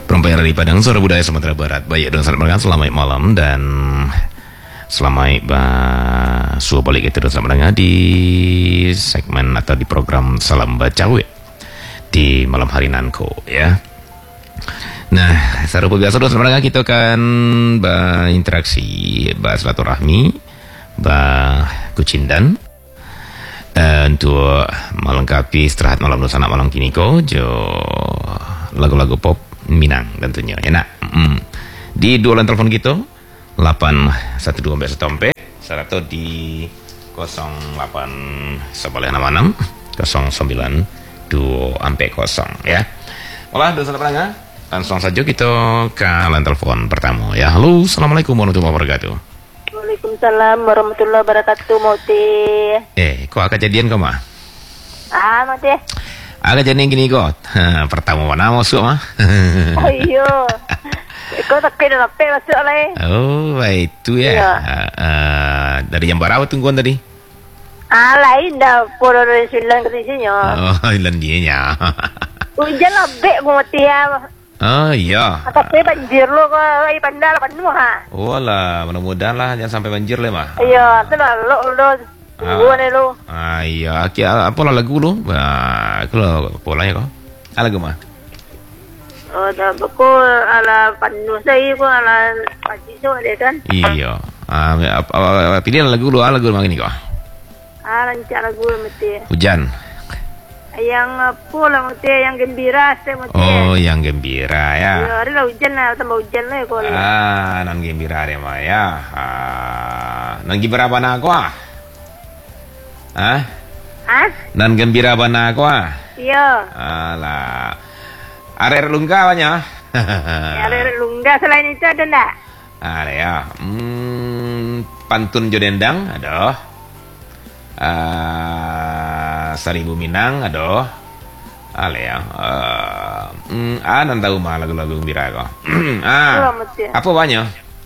Perempuan dari Padang, Suara Budaya Sumatera Barat. Baik, dan selamat malam dan selamat suah balik kita dan mendengar di segmen atau di program Salam Bacawe di malam hari Nanko ya. Nah, serupa biasa dan mendengar kita akan berinteraksi, bersilaturahmi, berkucindan untuk melengkapi istirahat malam dan sanak malam kini ko jo lagu-lagu pop Minang tentunya enak. Di dua line telepon kita 812 sampai setompe serta di 08 seboleh 66 092 ampe 0 ya. Olah dan salam pendengar, langsung saja kita ke line telepon pertama ya. Halo, assalamualaikum warahmatullahi wabarakatuh. Waalaikumsalam warahmatullahi wabarakatuh, Mauti. Kok akan jadian kau mah? Mauti. Agak jadi gini kok. Pertama mana masuk mah? Oh iya. Kau tak kena apa masuk lagi? Oh, itu ya. Iya. Dari jam berapa tungguan tadi? Lain dah. Pura dari Silang ke sini. Oh, ilan dia nya. Hujan lebih Mauti ya. Oh iya. Tapi banjir lo kau. Pandai lah penuh ha. Walah, mudah-mudahan lah jangan sampai banjir le mah. Iya, tu lah lo. Buat ni lo. Iya, apa lah lagu lu? Kalau polanya kau. Lagu mah? Oh, dah aku ala penuh saya ko ala pagi so ada kan. Iya. Pilih lagu lu, lagu mana ni kau? Lancar lagu Mauti. Hujan. Yang apa lah Mauti, yang gembira saya Mauti. Oh, yang gembira ya. Ya, hari lah hujan lah, tambah hujan lah ko. Nan gembira dia mah ya. Nan gembira bana kau? Nan gembira bana kau? Iya. Alah. Are lungga banyak. Ada lungga selain itu ada enggak? Ada ya. Pantun Jodendang ada. Seribu Minang ada. Ale ya. Nan tahu mah lagu-lagu gembira kau. Apa banyak?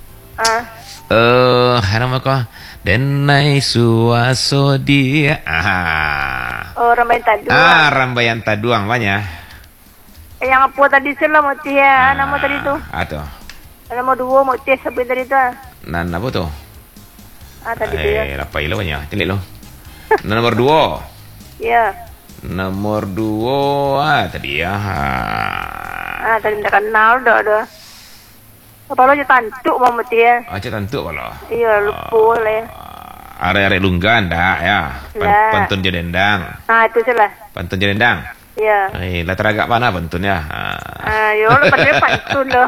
Nama kau Denai suaso dia. Oh, Rambayan Taduang. Rambayan Taduang banyak. Yang apa tadi sila Mauti ya? Nama tadi tu. Atau. Nama dua Mauti sampai tadi tu. Nan apa tu? Tadi tu ya. Lapai lo banyak. Telik lo. Nomor 2. Ya. Nomor 2 tadi ya. Tadi tak kenal dah. Apa lo je tantuk Mauti ya? Aja tentu kalau. Iya, lupa lah. Are-are lunggan dah ya. Pantun Jodendang. Itu salah. Pantun Jodendang. Ya. Latar agak mana pantunnya? Yo, pandai pantun lo.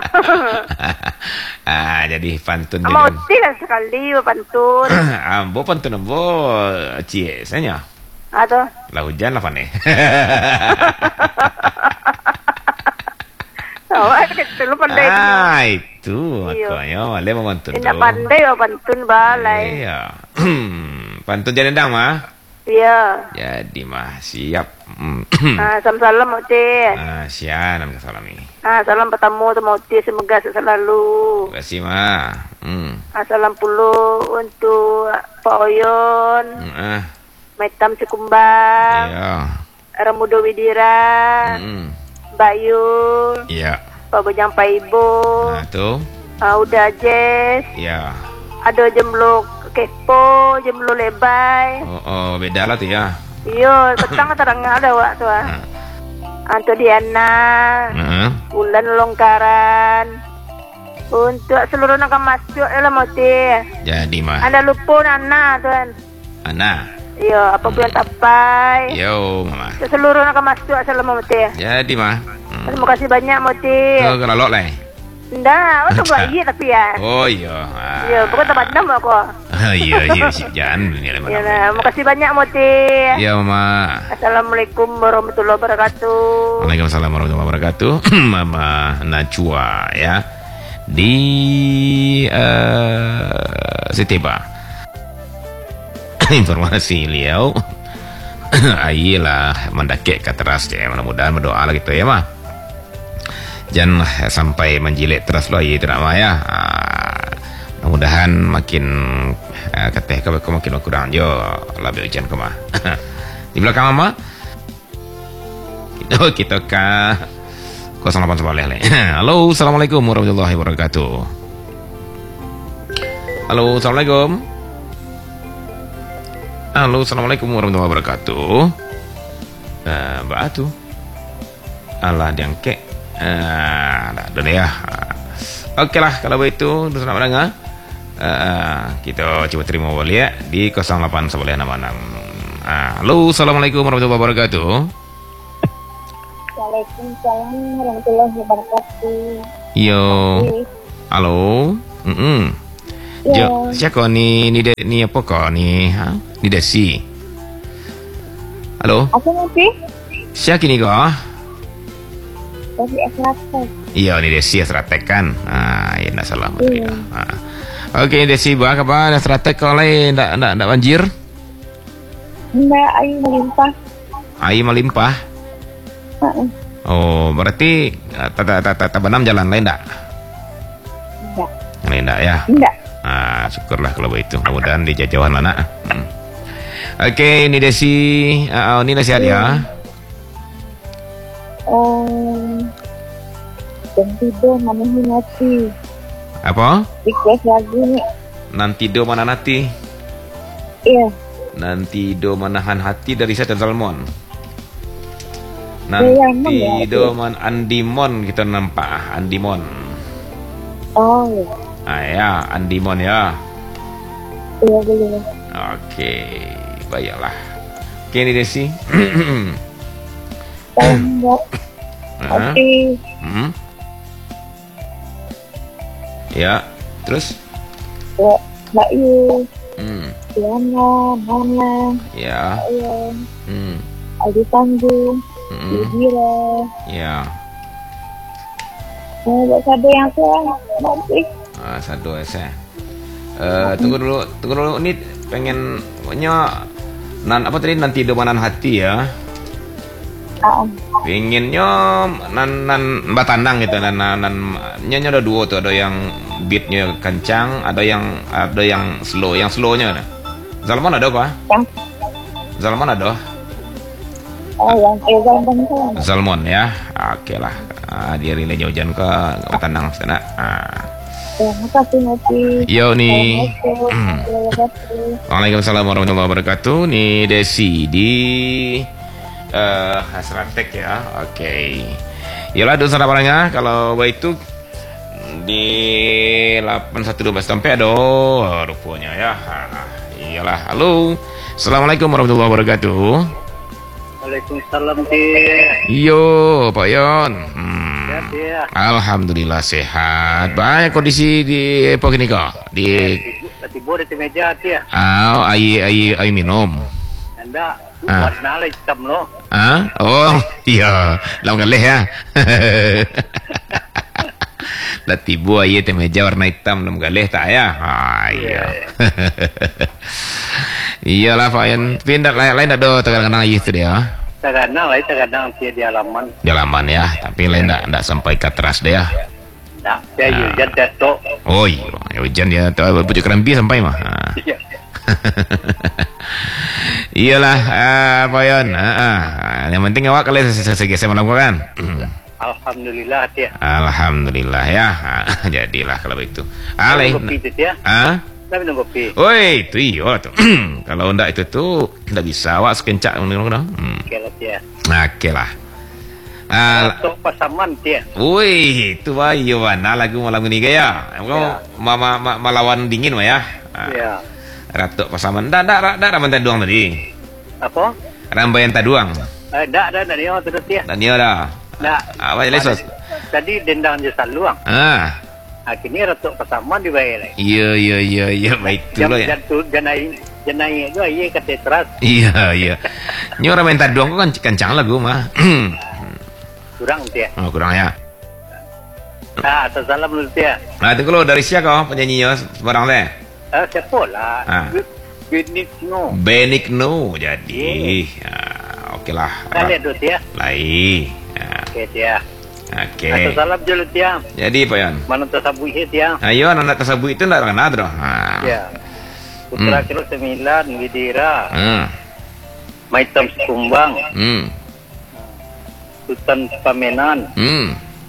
Jadi pantun Jodendang. Mauti kan sekali pantun. Ambo pantun ambo cie sanya. Atau? Lah hujan lah pane. Oh, itu lo pandai. Itu makanya le mau pantun. Tidak pandai pantun balai. Iya. Pantun Jodendang mah. Iya. Jadi mah siap. Salam Mauti. Sian salam ini. Salam bertemu tu Mauti, semoga selalu. Terima kasih mah. Salam puluh untuk Pak Oyon, Metam Cikumban, Iya. Ramudo Widira, Bayu, Iya. Pak Bojang Paibo, Tuh. Udah Jess, Iya. ada jemlo kepo, jemlo lebay. Oh, beda lah tuh ya. Iyo, petang terang ada wak tu Anto Diana, Bulan Longkaran. Untuk seluruh nak masuk dalam Mauti. Jadi mah. Anda lupa Nana tuan. Ana. Iya, apa bulan tapai. Yo, mama. Seluruh nak masuk selama Mauti. Jadi mah. Terima kasih banyak Mauti. Oh, kalau lo lah. Ndak, aku buat iya tapi ya. Oh iya. Iya, bukan tempat nama aku. Iya, jangan ini lah. Iya, terima kasih banyak Mauti. Iya, mama. Assalamualaikum warahmatullahi wabarakatuh. Waalaikumsalam warahmatullahi wabarakatuh. Mama Najwa ya. Di Setiba. Informasi beliau. Ayolah mendakik ke teras ya. Mudah-mudahan berdoa lah gitu ya mah. Jangan sampai menjilik terus loh itu nama ya. Mudah-mudahan makin keteh kau makin kurang jo lebih hujan kau mah. Di belakang mama kita ke 08 seboleh le. Halo, assalamualaikum warahmatullahi wabarakatuh. Halo, assalamualaikum. Halo, assalamualaikum warahmatullahi wabarakatuh. Mbak Atu. Alah diangke. Dah ya. Oke lah kalau begitu, selamat mendengar. Kita coba terima boleh ya di 08 seboleh 66. Halo, assalamualaikum warahmatullahi wabarakatuh. Waalaikumsalam warahmatullahi wabarakatuh. Yo. Halo. Jo, siapa ni apa kau ni? Ni Desi. Halo. Apa nanti? Siapa ni kau? Dari Asratek. Iya, ni Desi Asratek kan. Ya nak salah. Okey, Desi, buat apa? Asratek kau lain nak banjir? Enggak, air melimpah. Air melimpah. Oh, berarti tak benam jalan lain tak? Enggak. Lain tak ya? Enggak. Syukurlah kalau begitu. Mudah-mudahan di jauhan mana. Oke, ini Desi. Ini nasihat ya. Dan tidur memenuhi hati. Apa? Request lagu ni. Nanti do mana nanti? Iya. Nanti do menahan hati dari Setan Salmon. Ya, Nanti do man Andimon kita nampak Andimon. Oh. Ya, Andimon ya. Iya, boleh. Oke, baiklah. Oke, ini Desi. Enggak. Oke. Ya, terus? Ya, Mbak Yu. Diana, Mama. Ya. Aldi Tanjung. Yudhira. Ya. Buat sadu yang saya nanti. Sadu saya. Tunggu dulu. Ini pengen punya apa tadi nanti domanan hati ya. Pengennya nan batandang gitu nyanyi ada dua tuh, ada yang beatnya kencang, ada yang slow, yang slownya. Zalman ada apa? Zalman ada. Yang Zalman kan. Zalman ya. Oke lah. Dia rilai jauh-jauh ke batandang sana. Terima kasih Nanti. Yo nih. Waalaikumsalam warahmatullahi wabarakatuh. Nih Desi di Asratek ya. Oke. Yalah dosa barangnya kalau itu di 812 sampai rupanya ya. Iyalah. Halo. Assalamualaikum warahmatullahi wabarakatuh. Waalaikumsalam. Yo, Pak Yon. Ya. Alhamdulillah sehat. Baik kondisi di pagi ini kok. Di tiba di meja dia. Air minum. Anda warna hitam lo. Oh, iya. Lawan galeh ya. Lah tiba air di meja warna hitam dalam galeh tak ya? Iya. Iyalah Pak Yan. Pindah lain ada terkadang air itu dia. Terkadang dia di halaman. Di halaman ya, tapi lain tak sampai ke teras dia. Nah, dia hujan jatuh. Oh iya, hujan dia pucuk kerambi sampai mah. Iya. Iyalah, Pak Yon. Yang penting awak kalian segi malam kan. Alhamdulillah dia. Alhamdulillah ya. Jadilah kalau begitu. Kopi itu dia. Tapi minum kopi. Oi, itu iya tuh. Kalau ndak itu tuh ndak bisa awak sekencak minum dah. Oke lah dia. Oke lah. Untuk pasaman dia. Wih, itu bayu mana lagu malam ini gaya. Mama melawan dingin mah ya. Iya. Ratu pasaman. Dak ramban doang tadi. Apa? Rambayan taduang. Dak dari orang terus dia. Dan dia dah. Dak. Apa lesos? Tadi dendang je saluang. Akhirnya Ratu pasaman dibayar. Iya, baik tu lah ya. Janai juga iya kata teras. Iya. Ini orang main taduang kan kencang lagu mah. Kurang dia. Oh, kurang ya. Atas salam dulu dia. Itu kalau dari siapa kau penyanyinya sebarang teh? Siapa lah? Benigno jadi. Oke lah. Kalian dulu dia. Lai. Oke dia. Oke. Atas salam dulu dia. Jadi Pak Yan. Mana tasabu dia? Ayo anak tasabu itu ndak kena dah. Ya. Putra kilo 9 Widira. Maitam Sekumbang. Sultan Pamenan.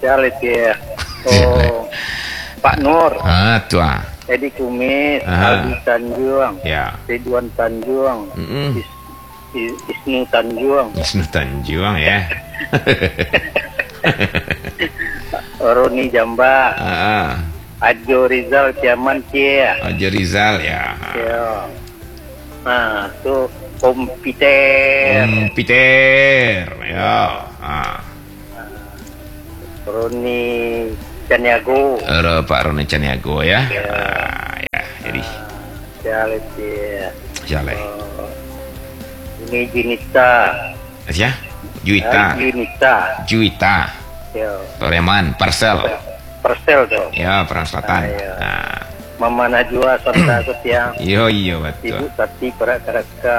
Siapa dia? Oh, Pak Nur. Tua. Edi Kumis, Aldi Tanjung, Ya. Ridwan Tanjung, Isnu Tanjung, Isnu Tanjung ya. Roni Jamba, Ajo Rizal Kiaman Cia. Ajo Rizal ya. Ya. Nah, tu Om Peter. Peter ya. Roni Caniago. Pak Roni Caniago ya. Ya, jadi. Siapa dia? Siapa? Ini Junita. Ya? Juwita. Juwita. Ya. Toreman, Parcel tuh. Ya, Perang Selatan. Mama Najwa Sonda Setiang. Iya betul. Ibu Tati Karaka.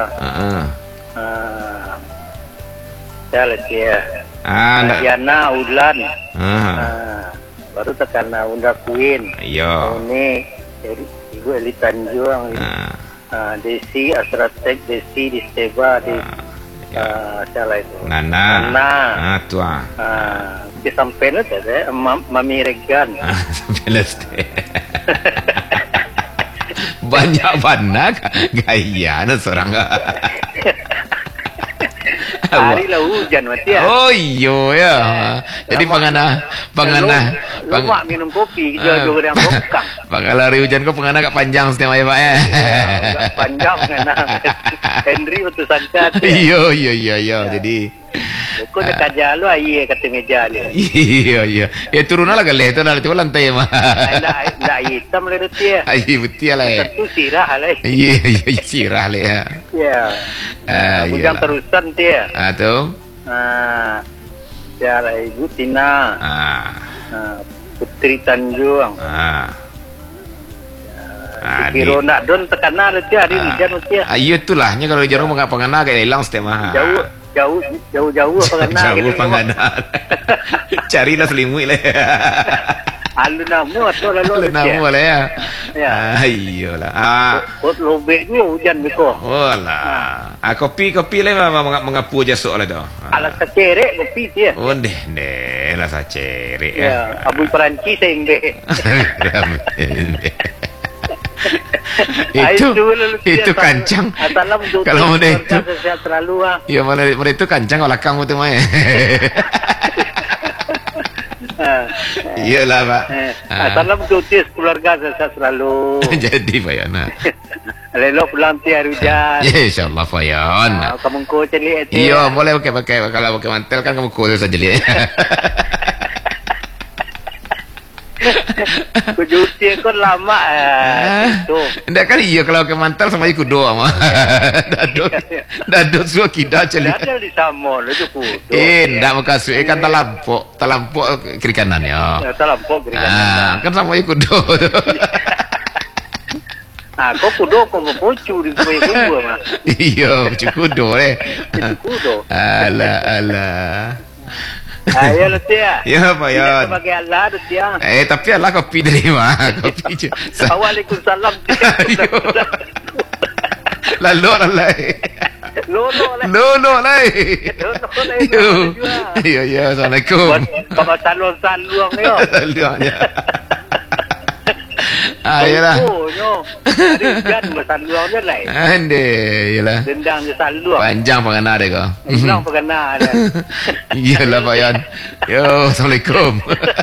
Siapa dia? Diana Ulan. Baru tekana Unda Queen. Iya. Ini Ibu Eli Tanjung. Desi Asratek, Desi Disteba, siapa itu? Nana. Tua. Sampai nanti Mami Regan. Sampai banyak banget gaya seorang. Hari lah hujan mati ya. Oh iya ya. Jadi pangana. Lumak minum kopi jauh yang bokang. Pangala hari hujan kok pangana agak panjang setiap ya Pak ya. Panjang ngana. Henry utusan cat. Iya. Jadi kau dekat jalu aye kata meja dia. Iya. Ya turun lah kali itu nanti lantai mah. Ndak hitam le dia. Iya betul lah. Tentu sirah lah. Iya sirah lah ya. Ya. Hujan terusan dia. Tuh. Siapa Ibu Tina. Putri Tanjung. Kiro nak don tekanan dia hari hujan dia. Iya itulahnya kalau jarum enggak pengana kayak hilang setiap mah. Jauh pengana. Jauh pengana. Carilah selimut lah. Alun namu atau lalu lah ya. Iyalah. Lobek ni hujan beko. Walah. Kopi lah mengapu aja soal itu. Alas sacerek kopi dia. Oh deh lah sacerek ya. Abu Perancis sembe. itu kancang. Kalau mana itu terlalu ya mana itu kancang olakang itu mah. Iyalah Pak. Salam tutis keluarga saya selalu. Jadi Pak Yana. Lelok pulang tiar hujan. Ya insyaallah Pak Yana. Kamu ko celi itu. Iya boleh pakai kalau pakai mantel kan kamu ko saja jeli. Kujuti kan lama itu. Ndak kan iya kalau ke mantel sama ikut doa mah. Dadot suah kita celi. Ada di Samol itu kudu. Ndak makasih kan talampok kiri kanan ya. Talampok kiri kanan. Kan sama ikut doa. Kau kudo kau pocu di kubu mah. Iya, kudo Kudo. Alah. Ayo lu dia. Ya Pak Yan. Sebagai Allah tu dia. Tapi Allah kopi dari mana? Kopi je. Waalaikumsalam. Lalu lah. Lolo lah. Ya, Assalamualaikum. Bapak salon-salon ni. Salonnya. Ayolah. Hujan salon dia lah. Ande, yalah. Dendang dia salon. Panjang pengana dia kau. Dendang pengana dia. Iyalah Pak Yan. Yo, Assalamualaikum.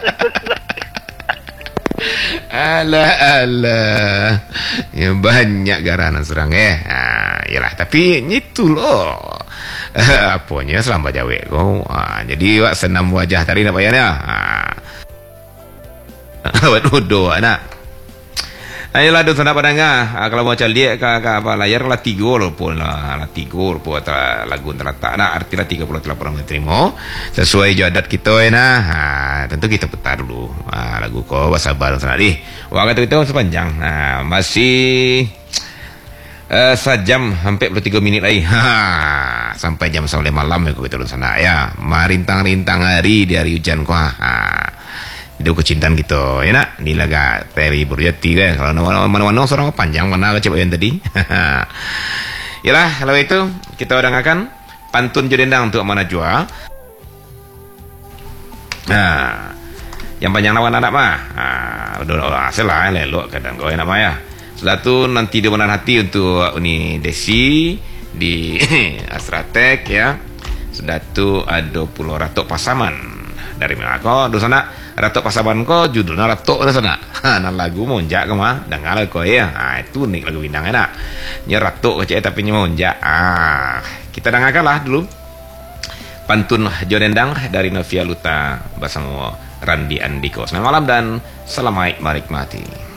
Alah. Ya banyak garanan serang yalah tapi itu loh. Apanya selamba jawek kau. Jadi wak senam wajah tadi nak Pak Yan ya. Awak duduk anak. Ayolah dun sana padanga. Kalau mau cari ke apa layar lah 3 pun lah 3 pun atau lagu terletak nah artilah 30 telah menerima sesuai jadat kita ya nah. Tentu kita putar dulu lagu kau sabar sana di. Waktu itu sepanjang. Masih sejam hampir 23 minit lagi. Sampai jam 9 malam ya kita dun sana ya. Marintang-rintang hari di hari hujan kau. Itu kecintaan kita ya nak ni laga Terry Burjati kan kalau mana-mana seorang panjang mana coba yang tadi. Yalah kalau itu kita udangakan pantun jodendang untuk Mana Jua. Yang panjang lawan anak mah. Udah hasil lah lelok kadang kau enak mah ya. Sudah tu nanti dia menahan hati untuk Uni Desi di Astratek ya. Sudah tu ada Pulau Ratok Pasaman dari mana kau di sana. Ratok Pasaman kau judulnya Ratok di sana. Nan lagu monjak kau mah dengar kau ya. Itu nih lagu bintang enak. Nya Ratok kecil tapi nya monjak. Kita dengarkanlah dulu pantun Jodendang dari Novia Luta bersama Randi Andiko. Selamat malam dan selamat menikmati.